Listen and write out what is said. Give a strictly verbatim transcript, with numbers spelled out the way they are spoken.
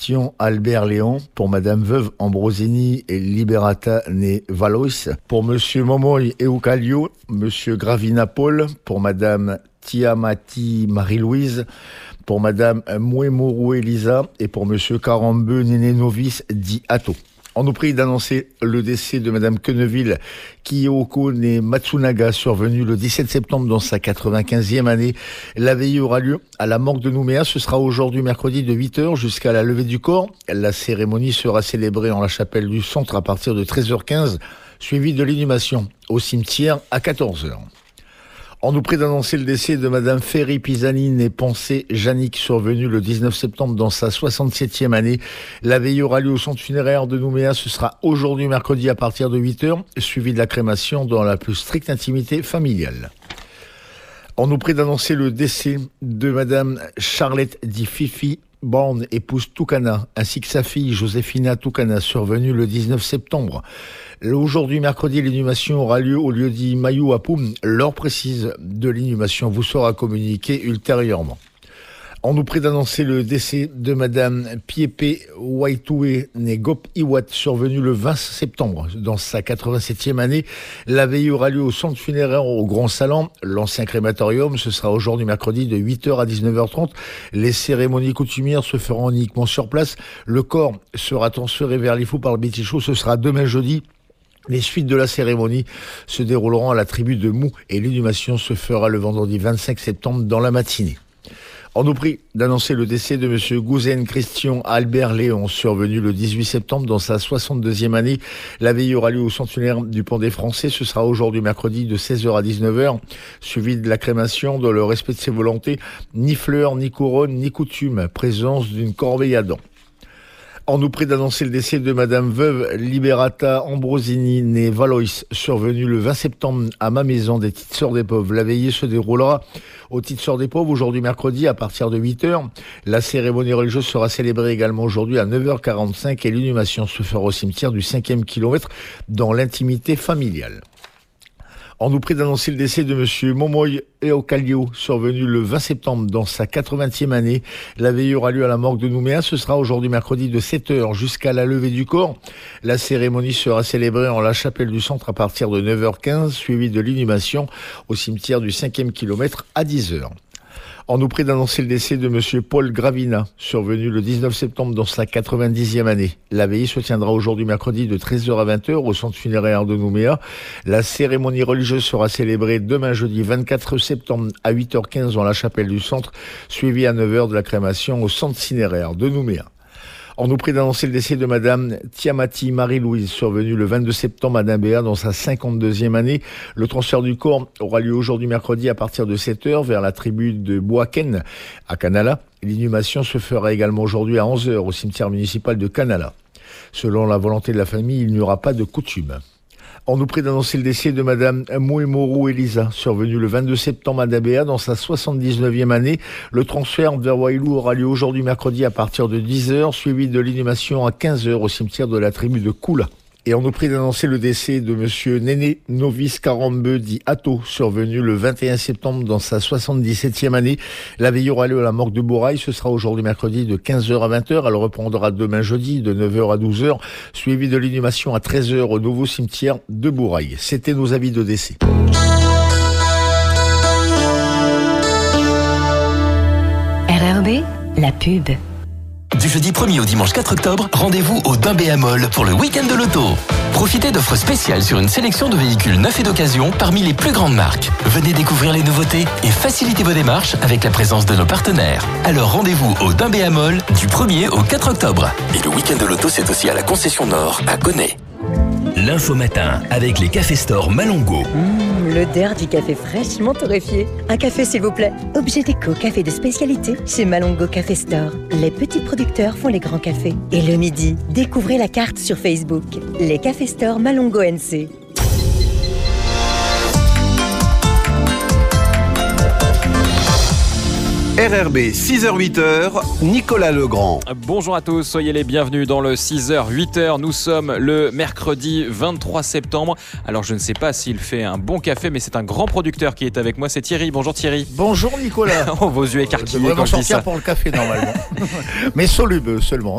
Christian Albert Léon, pour Madame Veuve Ambrosini et Liberata né Valois, pour Monsieur Momoy Eucalio, Monsieur Gravina Paul, pour Madame Tiamati Marie-Louise, pour Madame Mouemoro Elisa et pour Monsieur Carambeu Néné Novice dit Atto. On nous prie d'annoncer le décès de Madame Quenneville Kiyoko né Matsunaga, survenue le dix-sept septembre dans sa quatre-vingt-quinzième année. La veillée aura lieu à la morgue de Nouméa. Ce sera aujourd'hui mercredi de huit heures jusqu'à la levée du corps. La cérémonie sera célébrée en la chapelle du centre à partir de treize heures quinze, suivie de l'inhumation au cimetière à quatorze heures. On nous prie d'annoncer le décès de Madame Ferry Pisani née Pensée Jannick, survenue le dix-neuf septembre dans sa soixante-septième année. La veillée aura lieu au centre funéraire de Nouméa. Ce sera aujourd'hui mercredi à partir de huit heures, suivi de la crémation dans la plus stricte intimité familiale. On nous prie d'annoncer le décès de Madame Charlotte Di Fifi Born, épouse Toucana, ainsi que sa fille Joséphina Toucana, survenue le dix-neuf septembre. Aujourd'hui, mercredi, l'inhumation aura lieu au lieu dit Mayou Apoum. L'heure précise de l'inhumation vous sera communiquée ultérieurement. On nous prie d'annoncer le décès de Madame Piepe Waitoué, née Gop Iwat, survenue le vingt septembre dans sa quatre-vingt-septième année. La veillée aura lieu au centre funéraire au Grand Salon, l'ancien crématorium. Ce sera aujourd'hui mercredi de huit heures à dix-neuf heures trente. Les cérémonies coutumières se feront uniquement sur place. Le corps sera transféré vers l'Ifou par le Bétichou. Ce sera demain jeudi. Les suites de la cérémonie se dérouleront à la tribu de Mou et l'inhumation se fera le vendredi vingt-cinq septembre dans la matinée. On nous prie d'annoncer le décès de Monsieur Gouzen Christian Albert Léon, survenu le dix-huit septembre dans sa soixante-deuxième année. La veillée aura lieu au centre funéraire du Pont des Français. Ce sera aujourd'hui mercredi de seize heures à dix-neuf heures, suivi de la crémation dans le respect de ses volontés. Ni fleurs, ni couronne, ni coutume. Présence d'une corbeille à dents. On nous prie d'annoncer le décès de Madame Veuve Liberata Ambrosini née Valois, survenue le vingt septembre à ma maison des Petites Sœurs des Pauvres. La veillée se déroulera aux Petites Sœurs des Pauvres aujourd'hui mercredi à partir de huit heures. La cérémonie religieuse sera célébrée également aujourd'hui à neuf heures quarante-cinq et l'inhumation se fera au cimetière du cinquième kilomètre dans l'intimité familiale. On nous prie d'annoncer le décès de Monsieur Momoy Eucalio, survenu le vingt septembre dans sa quatre-vingtième année. La veillée aura lieu à la morgue de Nouméa. Ce sera aujourd'hui mercredi de sept heures jusqu'à la levée du corps. La cérémonie sera célébrée en la chapelle du centre à partir de neuf heures quinze, suivie de l'inhumation au cimetière du cinquième kilomètre à dix heures. On nous prie d'annoncer le décès de Monsieur Paul Gravina, survenu le dix-neuf septembre dans sa quatre-vingt-dixième année. La veillée se tiendra aujourd'hui mercredi de treize heures à vingt heures au centre funéraire de Nouméa. La cérémonie religieuse sera célébrée demain jeudi vingt-quatre septembre à huit heures quinze dans la chapelle du centre, suivie à neuf heures de la crémation au centre cinéraire de Nouméa. On nous prie d'annoncer le décès de Madame Tiamati Marie-Louise, survenue le vingt-deux septembre à Dimbéa dans sa cinquante-deuxième année. Le transfert du corps aura lieu aujourd'hui mercredi à partir de sept heures vers la tribu de Boaken à Canala. L'inhumation se fera également aujourd'hui à onze heures au cimetière municipal de Canala. Selon la volonté de la famille, il n'y aura pas de coutume. On nous prie d'annoncer le décès de Madame Mouemoro Elisa, survenue le vingt-deux septembre à Dabéa dans sa soixante-dix-neuvième année. Le transfert vers Wailou aura lieu aujourd'hui mercredi à partir de dix heures, suivi de l'inhumation à quinze heures au cimetière de la tribu de Koula. Et on nous prie d'annoncer le décès de Monsieur Néné Novice Carambeu dit Atto, survenu le vingt et un septembre dans sa soixante-dix-septième année. La veillée aura lieu à la morgue de Bourail. Ce sera aujourd'hui mercredi de quinze heures à vingt heures. Elle reprendra demain jeudi de neuf heures à douze heures, suivi de l'inhumation à treize heures au nouveau cimetière de Bourail. C'était nos avis de décès. R R B, la pub. Du jeudi premier au dimanche quatre octobre, rendez-vous au Dimbéa Mall pour le week-end de l'auto. Profitez d'offres spéciales sur une sélection de véhicules neufs et d'occasion parmi les plus grandes marques. Venez découvrir les nouveautés et facilitez vos démarches avec la présence de nos partenaires. Alors rendez-vous au Dimbéa Mall du premier au quatre octobre. Et le week-end de l'auto, c'est aussi à la concession Nord à Gonnet. L'info matin avec les cafés Store Malongo. Mmh, l'odeur du café fraîchement torréfié. Un café s'il vous plaît. Objet déco, café de spécialité chez Malongo Café Store. Les petits producteurs font les grands cafés. Et le midi, découvrez la carte sur Facebook. Les cafés Store Malongo N C. R R B six heures huit heures, Nicolas Legrand. Bonjour à tous, soyez les bienvenus dans le six heures huit heures. Nous sommes le mercredi vingt-trois septembre. Alors je ne sais pas s'il fait un bon café, mais c'est un grand producteur qui est avec moi, c'est Thierry. Bonjour Thierry. Bonjour Nicolas. Oh, vos yeux écarquillés je quand je dis ça. pour le café normalement, mais soluble seulement.